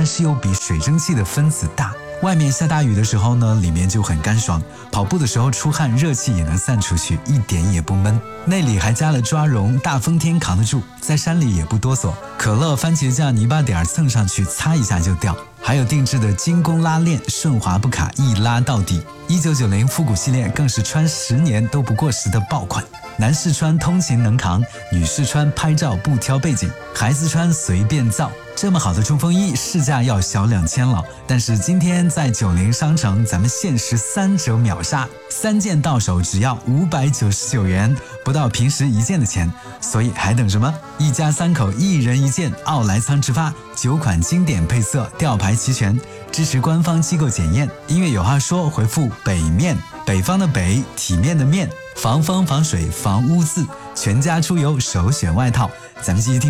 但是又比水蒸气的分子大。外面下大雨的时候呢，里面就很干爽，跑步的时候出汗，热气也能散出去，一点也不闷。内里还加了抓绒，大风天扛得住，在山里也不哆嗦。可乐、番茄酱、泥巴点蹭上去，擦一下就掉。还有定制的精工拉链，顺滑不卡，一拉到底。1990复古系列更是穿10年都不过时的爆款。男士穿通勤能扛，女士穿拍照不挑背景，孩子穿随便造。这么好的冲锋衣市价要小2000了，但是今天在90商城咱们限时3折秒杀，3件到手只要599元，不到平时1件的钱，所以还等什么？一家3口1人1件，奥莱仓直发，9款经典配色，吊牌齐全，支持官方机构检验。音乐有话说，回复北面，北方的北，体面的面，防风防水防污渍，全家出游首选外套。咱们继续听。